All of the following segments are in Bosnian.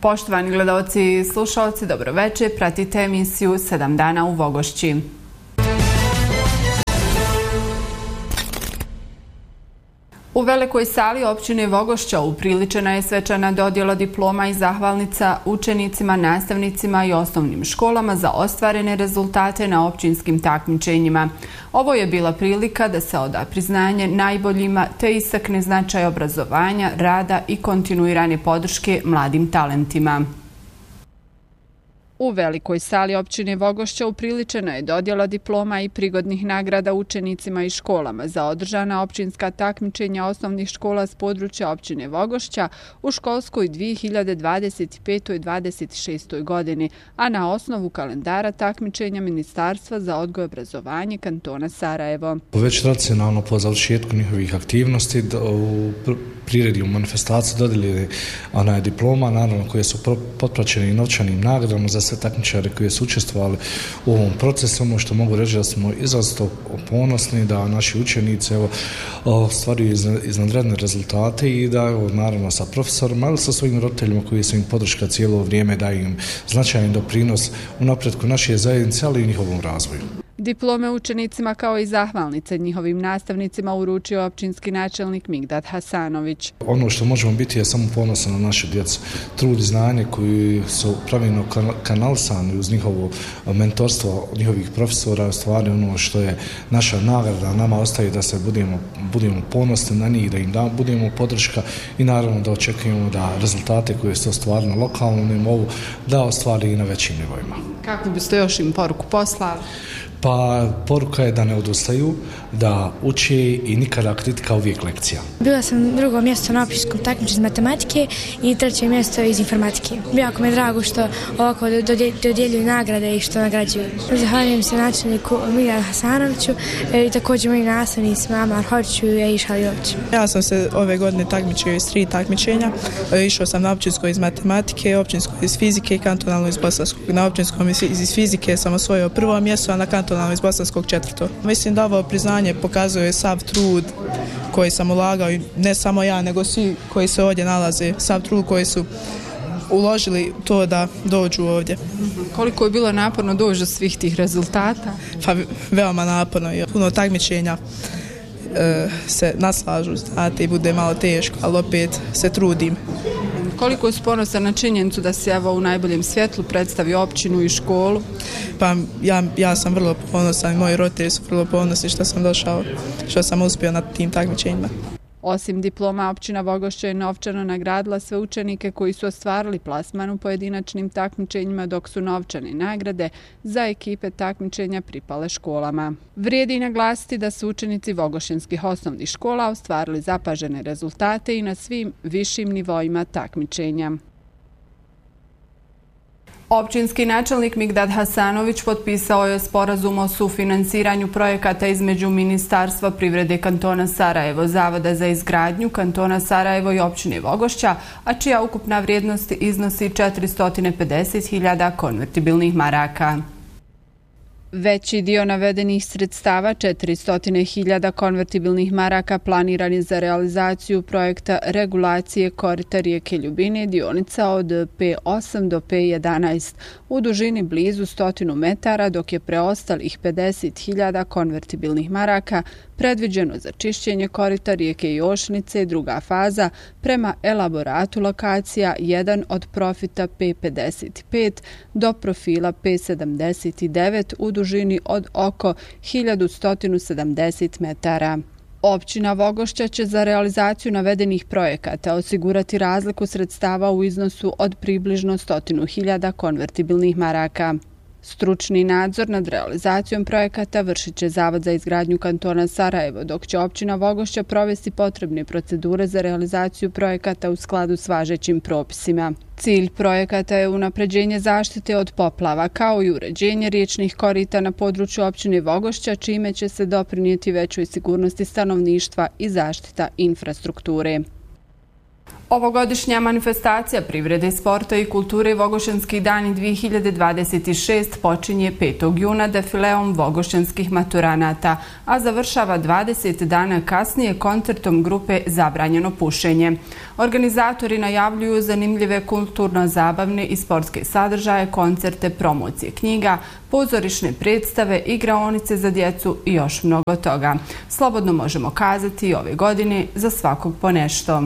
Poštovani gledalci i slušalci, dobroveče, pratite emisiju 7 dana u Vogošći. U velikoj sali općine Vogošća upriličena je svečana dodjela diploma i zahvalnica učenicima, nastavnicima i osnovnim školama za ostvarene rezultate na općinskim takmičenjima. Ovo je bila prilika da se oda priznanje najboljima te istakne značaj obrazovanja, rada i kontinuirane podrške mladim talentima. U velikoj sali općine Vogošća upriličena je dodjela diploma i prigodnih nagrada učenicima i školama za održana općinska takmičenja osnovnih škola s područja općine Vogošća u školskoj 2025-26. godini, a na osnovu kalendara takmičenja Ministarstva za odgoj i obrazovanje kantona Sarajevo. Već tradicionalno po završetku njihovih aktivnosti u priredbi u manifestaciji dodijelili diploma, naravno koje su potpraćene i novčanim nagradama za sve takmičare koji su učestvovali u ovom procesu. Ono što mogu reći da smo izrazito ponosni da naši učenici ostvaruju iznadredne rezultate i da naravno sa profesorima, ali sa svojim roditeljima koji su im podrška cijelo vrijeme, daju im značajan doprinos u napretku naše zajednice, ali i njihovom razvoju. Diplome učenicima kao i zahvalnice njihovim nastavnicima uručio općinski načelnik Migdad Hasanović. Ono što možemo biti je samo ponosno na našu djecu. Trud i znanje koji su pravilno kanalisani uz njihovo mentorstvo njihovih profesora, stvari ono što je naša nagrada, nama ostaje da se budemo ponosni na njih, da im budemo podrška i naravno da očekujemo da rezultate koje su ostvarili na lokalnom nivou da ostvari i na većim nivoima. Kako biste još im poruku poslali? Pa poruka je da ne odustaju, da uče i nikada kritika, uvijek lekcija. Bila sam drugo mjesto na općinskom takmičenju iz matematike i treće mjesto iz informatike. Jako mi je drago što ovako dodjeljuju nagrade i što nagrađuju. Zahvaljujem se načelniku Migdadu Hasanoviću i također mojim nastavnicima Amar Hoću i Aisha Ljović. Ja sam se ove godine takmičio iz 3 takmičenja. Išao sam na općinsko iz matematike, općinsko iz fizike i kantonalno iz bosanskog. Na općinskom iz fizike sam osvojio prvo mjesto, a na kantonalno iz bosanskog 4. Mislim da ovo priznanje pokazuje sav trud koji sam ulagao i ne samo ja, nego svi koji se ovdje nalaze, sav trud koji su uložili to da dođu ovdje. Koliko je bilo naporno doći do svih tih rezultata? Pa veoma naporno je. Puno takmičenja se naslažu, znate, i bude malo teško, ali opet se trudim. Koliko je ponosan na činjenicu da se u najboljem svjetlu predstavi općinu i školu? Pa ja sam vrlo ponosan i moji roditelji su vrlo ponosni što sam došao, što sam uspio na tim takmičenjima. Osim diploma, općina Vogošća je novčano nagradila sve učenike koji su ostvarili plasman u pojedinačnim takmičenjima, dok su novčane nagrade za ekipe takmičenja pripale školama. Vrijedi naglasiti da su učenici vogošćanskih osnovnih škola ostvarili zapažene rezultate i na svim višim nivoima takmičenja. Općinski načelnik Migdad Hasanović potpisao je sporazum o sufinansiranju projekata između Ministarstva privrede kantona Sarajevo, Zavoda za izgradnju kantona Sarajevo i općine Vogošća, a čija ukupna vrijednost iznosi 450.000 konvertibilnih maraka. Veći dio navedenih sredstava, 400.000 konvertibilnih maraka, planiran je za realizaciju projekta regulacije korita rijeke Ljubine, dionica od P8 do P11 u dužini blizu 100 metara, dok je preostalih 50.000 konvertibilnih maraka predviđeno za čišćenje korita rijeke Jošnice, druga faza, prema elaboratu lokacija 1 od profita P55 do profila P79 u dužini od oko 1170 metara. Općina Vogošća će za realizaciju navedenih projekata osigurati razliku sredstava u iznosu od približno 100.000 konvertibilnih maraka. Stručni nadzor nad realizacijom projekata vršit će Zavod za izgradnju kantona Sarajevo, dok će općina Vogošća provesti potrebne procedure za realizaciju projekata u skladu s važećim propisima. Cilj projekata je unapređenje zaštite od poplava, kao i uređenje riječnih korita na području općine Vogošća, čime će se doprinijeti većoj sigurnosti stanovništva i zaštita infrastrukture. Ovogodišnja manifestacija privrede, sporta i kulture Vogošćanski dani 2026 počinje 5. juna defileom vogošćanskih maturanata, a završava 20 dana kasnije koncertom grupe Zabranjeno pušenje. Organizatori najavljuju zanimljive kulturno-zabavne i sportske sadržaje, koncerte, promocije knjiga, pozorišne predstave, igraonice za djecu i još mnogo toga. Slobodno možemo kazati i ove godine za svakog po nešto.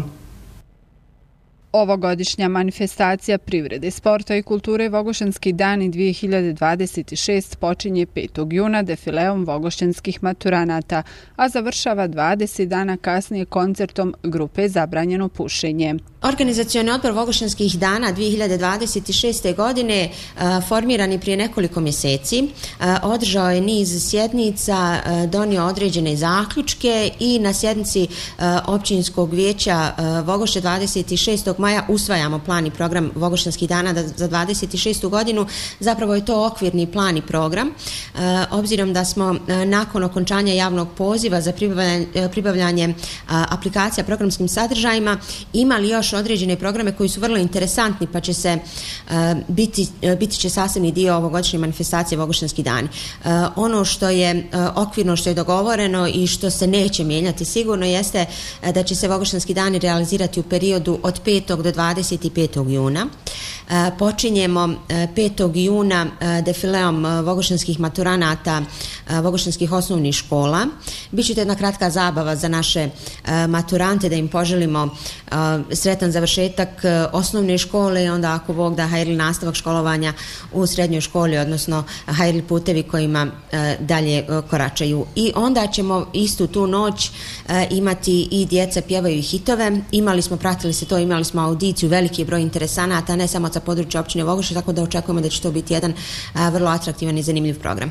Ovogodišnja manifestacija privrede, sporta i kulture Vogošćanski dani 2026 počinje 5. juna defileom vogošćanskih maturanata, a završava 20 dana kasnije koncertom grupe Zabranjeno pušenje. Organizacioni odbor Vogošćanskih dana 2026. godine formiran je prije nekoliko mjeseci. Održao je niz sjednica, donio određene zaključke i na sjednici općinskog vijeća Vogošće 26. maja usvajamo plan i program Vogošćanskih dana za 26. godinu. Zapravo je to okvirni plan i program. Obzirom da smo nakon okončanja javnog poziva za pribavljanje aplikacija programskim sadržajima imali još određene programe koji su vrlo interesantni, pa će se biti će sastavni dio ovogodišnje manifestacije Vogošćanski dani. Ono što je okvirno, što je dogovoreno i što se neće mijenjati sigurno jeste da će se Vogošćanski dani realizirati u periodu od 5. do 25. juna. Počinjemo 5. juna defileom vogošćanskih maturanata vogošćanskih osnovnih škola. Biće to jedna kratka zabava za naše maturante, da im poželimo sretan završetak osnovne škole i onda ako Bog da hajrli nastavak školovanja u srednjoj školi, odnosno hajrli putevi kojima dalje koračaju. I onda ćemo istu tu noć imati i djeca pjevaju hitove. Pratili se to, imali smo audiciju, veliki broj interesanata, ne samo sa područja općine Vogošće, tako da očekujemo da će to biti jedan vrlo atraktivan i zanimljiv program.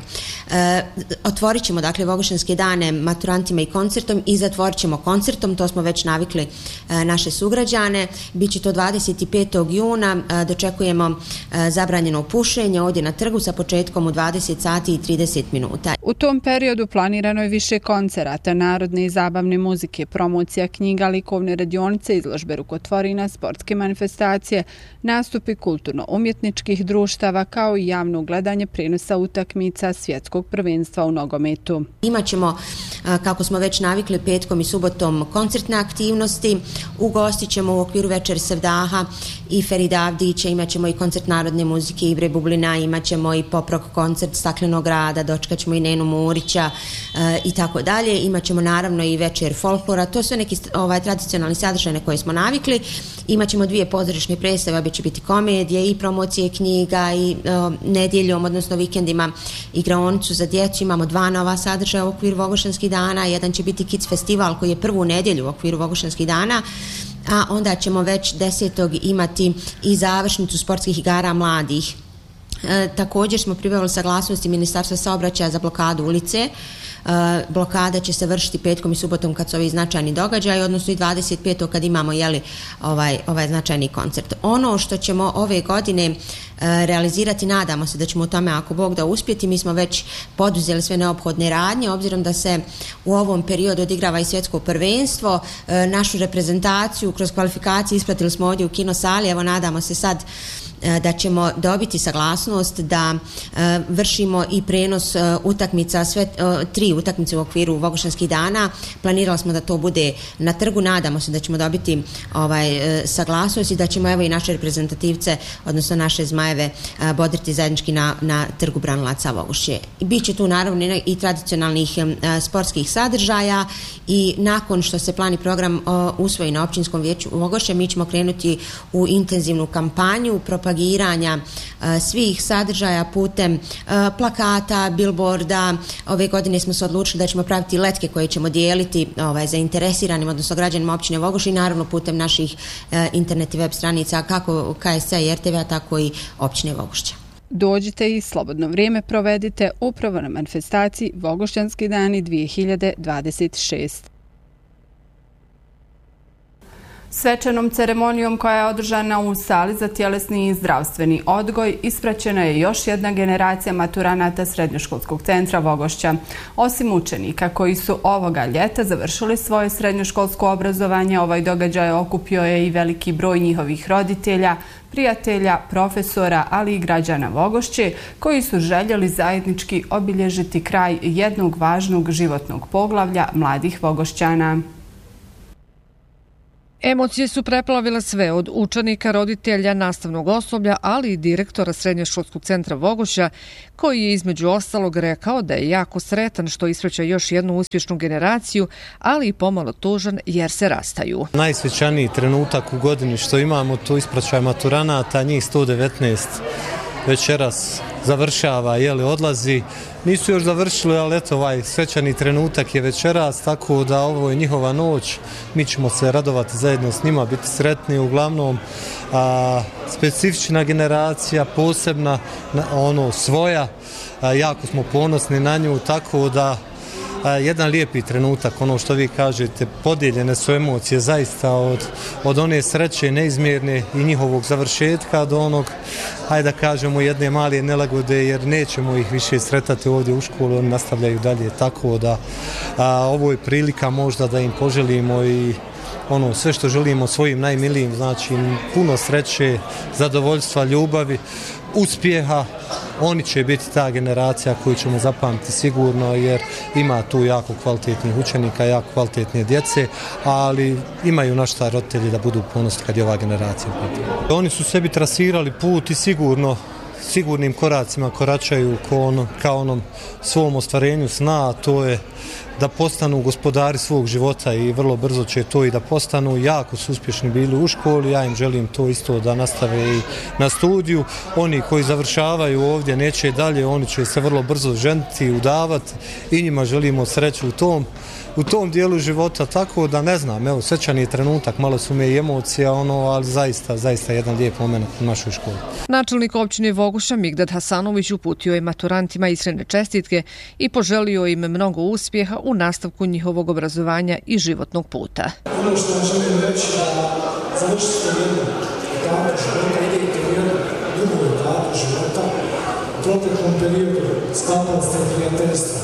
Otvorit ćemo dakle Vogošćanske dane maturantima i koncertom i zatvorit ćemo koncertom, to smo već navikli naše sugrađane. Biće to 25. juna, dočekujemo Zabranjeno pušenje ovdje na trgu sa početkom u 20 sati i 30 minuta. U tom periodu planirano je više koncerata, narodne i zabavne muzike, promocija knjiga, likovne radionice, izložbe rukotvorina, sportske manifestacije, nastupi kulturno-umjetničkih društava kao i javno gledanje prenosa utakmica svjetskog prvenstva u nogometu. Imaćemo, kako smo već navikli, petkom i subotom koncertne aktivnosti. Ugostit ćemo u okviru Večeri Sevdaha i Ferida Avdića, imat ćemo i koncert narodne muzike Ibre Bublina, imat ćemo i pop-rock koncert Staklenog grada, dočekat ćemo i Nenu Murića i tako dalje. Imat ćemo naravno i večer folklora, to su neki tradicionalni sadržaj na koje smo navikli. Imat ćemo 2 pozorišne predstave, bit će biti komedije i promocije knjiga i nedjeljom, odnosno vikendima igraonicu za djecu. Imamo 2 nova sadržaja u okviru Vogošćanskih dana, jedan će biti Kids festival koji je prvu nedjelju u okviru Vogošćanskih dana, a onda ćemo već 10. imati i završnicu sportskih igara mladih. Također smo pribavili saglasnosti Ministarstva saobraćaja za blokadu ulice. Blokada će se vršiti petkom i subotom kad su ovi značajni događaji, odnosno i 25. kad imamo ovaj značajni koncert. Ono što ćemo ove godine realizirati, nadamo se da ćemo u tome ako Bog da uspjeti, mi smo već poduzeli sve neophodne radnje, obzirom da se u ovom periodu odigrava i svjetsko prvenstvo, našu reprezentaciju kroz kvalifikacije ispratili smo ovdje u kinosali, evo nadamo se sad da ćemo dobiti saglasnost da vršimo i prenos utakmica, sve 3 utakmice u okviru Vogošćanskih dana. Planirali smo da to bude na trgu, nadamo se da ćemo dobiti saglasnost i da ćemo evo i naše reprezentativce, odnosno naše zmajeve bodriti zajednički na trgu Branilaca Vogošće. Biće tu naravno i tradicionalnih sportskih sadržaja i nakon što se plan i program usvoji na općinskom vijeću Vogošće, mi ćemo krenuti u intenzivnu kampanju propagiranja svih sadržaja putem plakata, bilborda. Ove godine smo se odlučili da ćemo praviti letke koje ćemo dijeliti zainteresiranim, odnosno građanima općine Vogošće i naravno putem naših internet i web stranica kako KSC i RTV-a, tako i općine Vogošća. Dođite i slobodno vrijeme provedite upravo na manifestaciji Vogošćanski dani 2026. Svečanom ceremonijom koja je održana u sali za tjelesni i zdravstveni odgoj ispraćena je još jedna generacija maturanata Srednjoškolskog centra Vogošća. Osim učenika koji su ovoga ljeta završili svoje srednjoškolsko obrazovanje, ovaj događaj okupio je i veliki broj njihovih roditelja, prijatelja, profesora, ali i građana Vogošće koji su željeli zajednički obilježiti kraj jednog važnog životnog poglavlja mladih Vogošćana. Emocije su preplavile sve od učenika, roditelja, nastavnog osoblja, ali i direktora Srednjoškolskog centra Vogošća, koji je između ostalog rekao da je jako sretan što ispraća još jednu uspješnu generaciju, ali i pomalo tužan jer se rastaju. Najsvećaniji trenutak u godini što imamo, to ispraćaj maturanata, njih 119 večeras završava, odlazi. Nisu još završili, ali eto, ovaj svečani trenutak je večeras, tako da ovo je njihova noć. Mi ćemo se radovati zajedno s njima, biti sretni. Uglavnom, specifična generacija, posebna, svoja, jako smo ponosni na nju, tako da jedan lijepi trenutak, ono što vi kažete, podijeljene su emocije zaista od one sreće neizmjerne i njihovog završetka do onog, hajde da kažemo, jedne male nelagode, jer nećemo ih više sretati ovdje u školu, oni nastavljaju dalje, tako da ovo je prilika možda da im poželimo i sve što želimo svojim najmilijim, znači puno sreće, zadovoljstva, ljubavi, uspjeha. Oni će biti ta generacija koju ćemo zapamtiti sigurno, jer ima tu jako kvalitetnih učenika, jako kvalitetne djece, ali imaju na šta roditelji da budu ponosni kad je ova generacija. Oni su sebi trasirali put i sigurnim koracima koračaju ka onom svom ostvarenju sna, a to je da postanu gospodari svog života i vrlo brzo će to i da postanu. Jako su uspješni bili u školi, ja im želim to isto da nastave i na studiju. Oni koji završavaju ovdje neće dalje, oni će se vrlo brzo ženiti, udavati i njima želimo sreću u tom dijelu života, tako da ne znam, svečan je trenutak, malo su me i emocija, ali zaista jedan lijep moment u našoj školi. Načelnik općine Vogošća Migdad Hasanović uputio je maturantima iskrene čestitke i poželio im mnogo uspjeha u nastavku njihovog obrazovanja i životnog puta. Ono što vam želim reći da završite jednu etapu života, idete u jednu drugu etapu života, u proteklom periodu sklapali ste prijateljstva.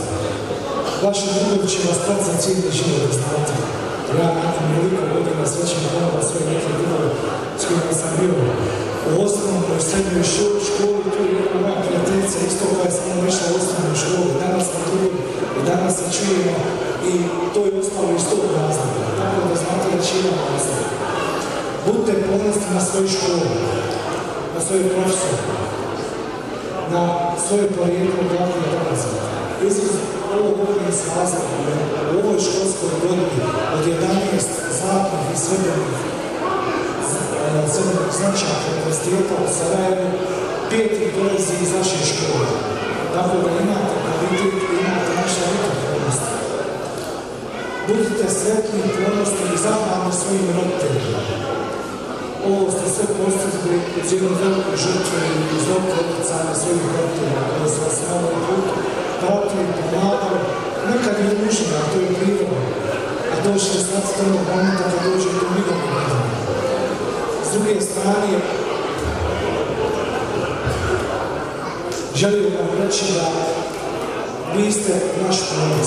Vaši drugovi će vas prat za cijeli život, znate. Ja nakon veliko godina srećem ponovno svoje neke drugove s kojima sam bio u osnovnom i srednjoj školi, tu je jedna moja prijateljica isto koja je samo išla u osnovnoj školi. Danas smo drugi i danas se čujemo i to je ostalo iz tog razloga. Tako da znate da će imam razloga. Budite ponosni na svoju školu, na svoje profesore, na svoje porijeklo glavne dolaze. Ovo govorim s razlogom, u ovoj školskoj godini od 11 zlatnih i srebrnih značaka univerziteta u Sarajevu, 5 dolazi iz naše škole. Tako da imate kvalitet i imate naša velika ponosna. Budite sretni, ponosni i zahvalni svojim roditeljima. Ovo ste sve postigli uz jednu veliku žrtvu i uz veliko odlicanje svojih roditelja koji su vas na ovom putu pratili, pomagali, nekad je nužno, a to je prirodno, a doći će sad s tonog momenta kad dođe do mirovnog pitanja. S druge strane, želim vam reći da vi ste naš ponos.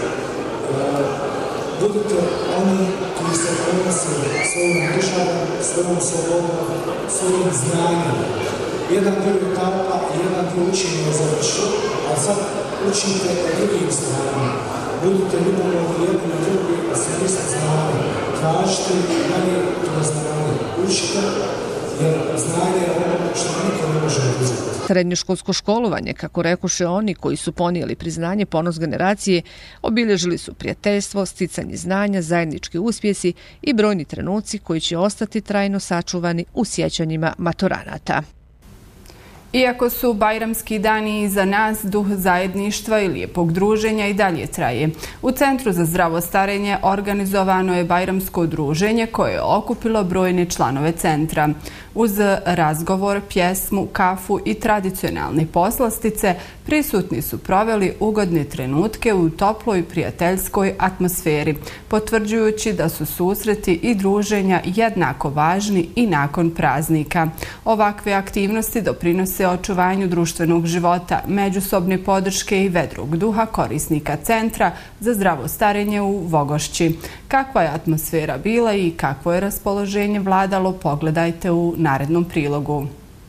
Budite oni koji ste ponosili svojom državom, svojom slobodom, svojim znanjem. Jedan dio etapa i jedan dio učenja je završio, a sad učite o drugim stranama. Budite ljubomorni jedni na drugi, a se niste znali. Tražite i dalje to znanje. Učite, jer znanje je ono što niko ne može uzeti. Srednjoškolsko školovanje, kako rekoše oni koji su ponijeli priznanje ponos generacije, obilježili su prijateljstvo, sticanje znanja, zajednički uspjesi i brojni trenuci koji će ostati trajno sačuvani u sjećanjima maturanata. Iako su bajramski dani iza nas, duh zajedništva i lijepog druženja i dalje traje. U Centru za zdravo starenje organizovano je bajramsko druženje koje je okupilo brojne članove centra. Uz razgovor, pjesmu, kafu i tradicionalne poslastice prisutni su proveli ugodne trenutke u toploj prijateljskoj atmosferi, potvrđujući da su susreti i druženja jednako važni i nakon praznika. Ovakve aktivnosti doprinose očuvanju društvenog života, međusobne podrške i vedrog duha korisnika Centra za zdravo starenje u Vogošći. Kakva je atmosfera bila i kakvo je raspoloženje vladalo, pogledajte u narednom prilogu.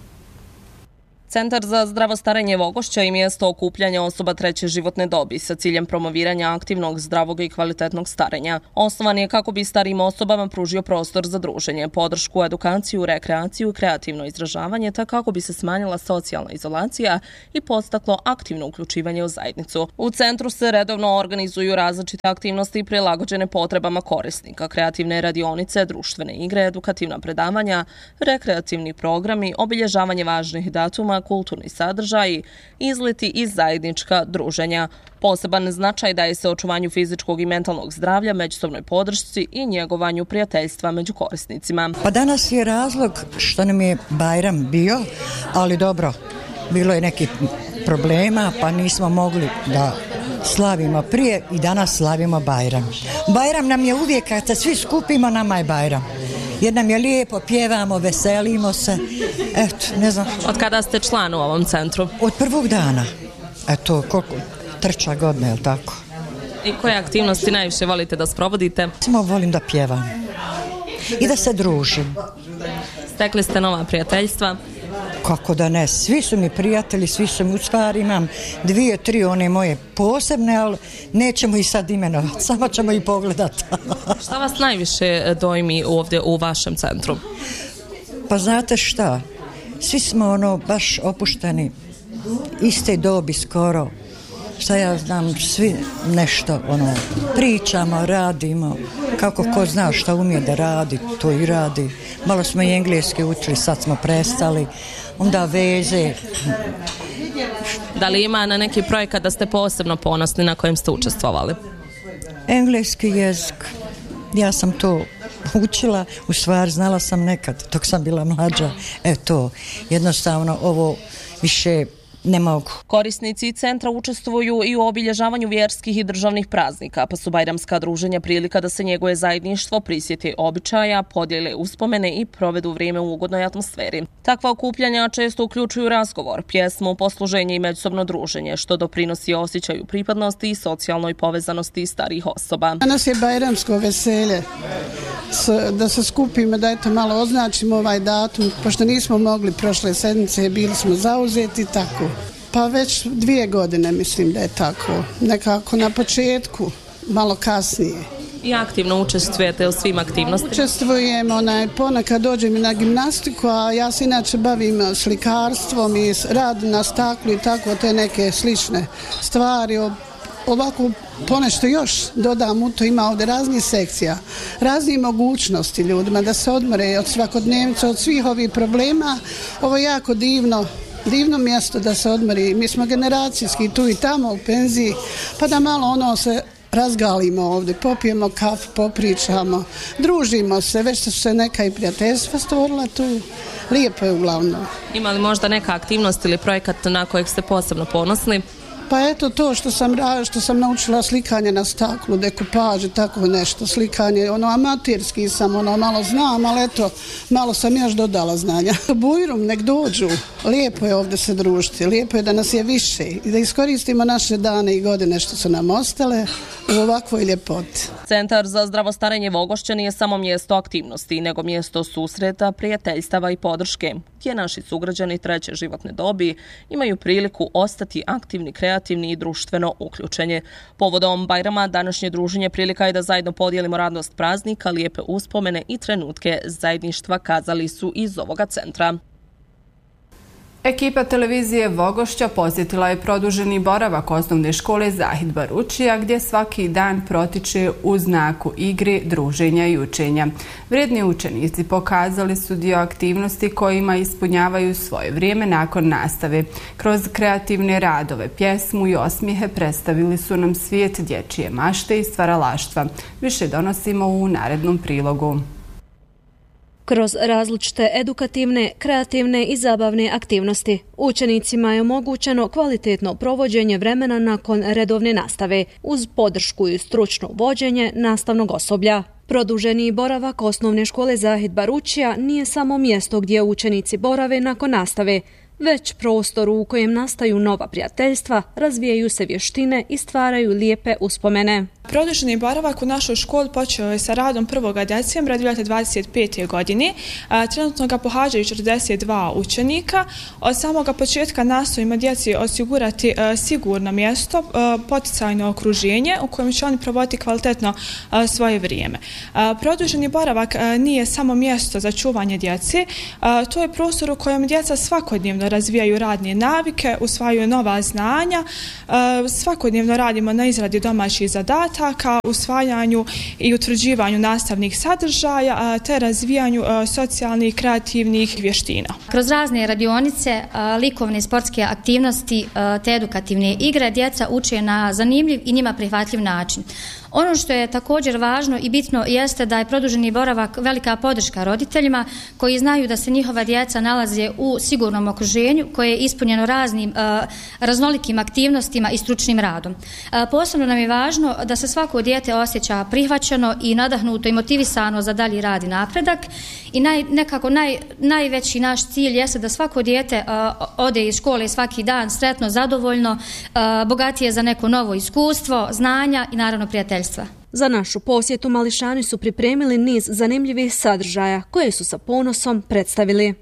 Centar za zdravo starenje Vogošća je mjesto okupljanja osoba treće životne dobi sa ciljem promoviranja aktivnog, zdravog i kvalitetnog starenja. Osnovan je kako bi starijim osobama pružio prostor za druženje, podršku, edukaciju, rekreaciju i kreativno izražavanje, tako kako bi se smanjila socijalna izolacija i podstaklo aktivno uključivanje u zajednicu. U centru se redovno organizuju različite aktivnosti prilagođene potrebama korisnika, kreativne radionice, društvene igre, edukativna predavanja, rekreativni programi, obilježavanje važnih datuma, kulturni sadržaji, izleti i zajednička druženja. Poseban značaj daje se očuvanju fizičkog i mentalnog zdravlja, međusobnoj podršci i njegovanju prijateljstva među korisnicima. Pa danas je razlog što nam je Bajram bio, ali dobro, bilo je nekih problema pa nismo mogli da slavimo prije i danas slavimo Bajram. Bajram nam je uvijek, kad se svi skupimo, nama je Bajram. Jer nam je lijepo, pjevamo, veselimo se. Eto, ne znam. Od kada ste član u ovom centru? Od prvog dana. Eto, koliko? 3. godina, je li tako? I koje aktivnosti najviše volite da sprovodite? Samo volim da pjevam. I da se družim. Stekli ste nova prijateljstva? Kako da ne, svi su mi prijatelji, svi su mi, u stvari imam 2, 3 one moje posebne, ali nećemo ih sad imenovati, samo ćemo ih pogledati. Šta vas najviše dojmi ovdje u vašem centru? Pa znate šta, svi smo baš opušteni, iste dobi skoro, šta ja znam, svi nešto pričamo, radimo, kako ko zna šta umije da radi, to i radi. Malo smo i engleski učili, sad smo prestali, onda veze. Da li ima na neki projekat da ste posebno ponosni na kojem ste učestvovali? Engleski jezik, ja sam to učila, u stvari znala sam nekad, dok sam bila mlađa, jednostavno ovo više ne mogu. Korisnici centra učestvuju i u obilježavanju vjerskih i državnih praznika, pa su bajramska druženja prilika da se njeguje zajedništvo, prisjeti običaja, podijele uspomene i provedu vrijeme u ugodnoj atmosferi. Takva okupljanja često uključuju razgovor, pjesmu, posluženje i međusobno druženje, što doprinosi osjećaju pripadnosti i socijalnoj povezanosti starijih osoba. Danas je bajramsko veselje, da se skupimo, da malo označimo ovaj datum, pošto nismo mogli prošle sedmice, bili smo zauzeti, tako. Pa već 2 godine mislim da je tako, nekako na početku, malo kasnije. I aktivno učestvujete u svim aktivnostima? Učestvujem, ponekad dođem i na gimnastiku, a ja se inače bavim slikarstvom i rad na staklu i tako, te neke slične stvari. Ovako ponešto još dodam u to, ima ovdje raznih sekcija, raznih mogućnosti ljudima da se odmore od svakodnevnice, od svih ovih problema. Ovo je jako divno mjesto da se odmori. Mi smo generacijski tu i tamo u penziji, pa da malo se razgalimo ovdje, popijemo kafu, popričamo, družimo se, već su se neka i prijateljstva stvorila tu. Lijepo je uglavnom. Ima li možda neka aktivnost ili projekat na kojeg ste posebno ponosni? Pa eto to što sam naučila slikanje na staklu, dekupaže, tako nešto, slikanje, amaterski sam, malo znam, ali eto, malo sam još dodala znanja. Bujrum, nek dođu, lijepo je ovdje se družiti, lijepo je da nas je više i da iskoristimo naše dane i godine što su nam ostale u ovakvoj ljepoti. Centar za zdravo starenje Vogošća nije samo mjesto aktivnosti, nego mjesto susreta, prijateljstava i podrške, gdje naši sugrađani treće životne dobi imaju priliku ostati aktivni, kreativni i društveno uključenje. Povodom Bajrama današnje druženje prilika je da zajedno podijelimo radnost praznika, lijepe uspomene i trenutke zajedništva, kazali su iz ovoga centra. Ekipa televizije Vogošća posjetila je produženi boravak osnovne škole Zahid Baručija, gdje svaki dan protiče u znaku igre, druženja i učenja. Vrijedni učenici pokazali su dio aktivnosti kojima ispunjavaju svoje vrijeme nakon nastave. Kroz kreativne radove, pjesmu i osmijehe predstavili su nam svijet dječje mašte i stvaralaštva. Više donosimo u narednom prilogu. kroz različite edukativne, kreativne i zabavne aktivnosti. Učenicima je omogućeno kvalitetno provođenje vremena nakon redovne nastave uz podršku i stručno vođenje nastavnog osoblja. Produženi boravak osnovne škole Zahid Baručija nije samo mjesto gdje učenici borave nakon nastave, već prostor u kojem nastaju nova prijateljstva, razvijaju se vještine i stvaraju lijepe uspomene. Produženi boravak u našoj školi počeo je sa radom 1. decembra 2025. godine. Trenutno ga pohađaju 42 učenika. Od samoga početka nastojimo djeci osigurati sigurno mjesto, poticajno okruženje u kojem će oni provoditi kvalitetno svoje vrijeme. Produženi boravak nije samo mjesto za čuvanje djece, to je prostor u kojem djeca svakodnevno razvijaju radne navike, usvajaju nova znanja, svakodnevno radimo na izradi domaćih zadataka, usvajanju i utvrđivanju nastavnih sadržaja te razvijanju socijalnih i kreativnih vještina. Kroz razne radionice, likovne i sportske aktivnosti te edukativne igre djeca uče na zanimljiv i njima prihvatljiv način. Ono što je također važno i bitno jeste da je produženi boravak velika podrška roditeljima koji znaju da se njihova djeca nalaze u sigurnom okruženju koje je ispunjeno raznim raznolikim aktivnostima i stručnim radom. Posebno nam je važno da se svako dijete osjeća prihvaćeno i nadahnuto i motivisano za dalji rad i napredak i najveći naš cilj jeste da svako dijete ode iz škole svaki dan sretno, zadovoljno, bogatije za neko novo iskustvo, znanja i naravno prijateljstva. Za našu posjetu mališani su pripremili niz zanimljivih sadržaja koje su sa ponosom predstavili.